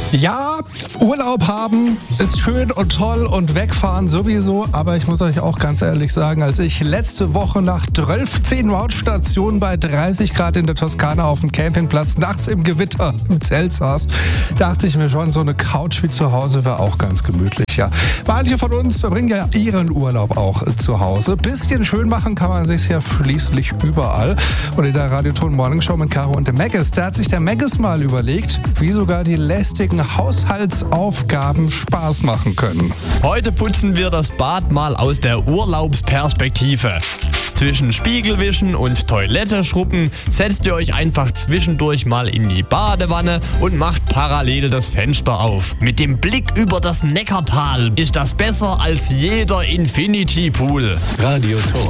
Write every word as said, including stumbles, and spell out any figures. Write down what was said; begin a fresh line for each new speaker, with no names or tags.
Ja, Urlaub haben ist schön und toll und wegfahren sowieso, aber ich muss euch auch ganz ehrlich sagen, als ich letzte Woche nach zwölfzehn Mautstationen bei dreißig Grad in der Toskana auf dem Campingplatz nachts im Gewitter im Zelt saß, dachte ich mir schon, so eine Couch wie zu Hause wäre auch ganz gemütlich, ja. Manche von uns verbringen ja ihren Urlaub auch zu Hause. Bisschen schön machen kann man sich ja schließlich überall. Und in der Radioton Morning Show mit Caro und dem Maggis, da hat sich der Maggis mal überlegt, wie sogar die lästigen Haushaltsaufgaben Spaß machen können.
Heute putzen wir das Bad mal aus der Urlaubsperspektive. Zwischen Spiegelwischen und Toilette schrubben setzt ihr euch einfach zwischendurch mal in die Badewanne und macht parallel das Fenster auf. Mit dem Blick über das Neckartal ist das besser als jeder Infinity Pool.
Radioton.